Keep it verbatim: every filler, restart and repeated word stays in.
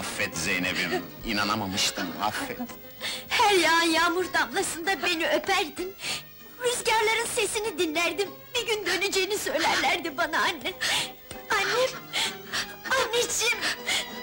affet Zeynep'im, inanamamıştım, affet. Her yağan yağmur damlasında beni öperdin. Rüzgarların sesini dinlerdim. Bir gün döneceğini söylerlerdi bana anne. Annem, anneciğim!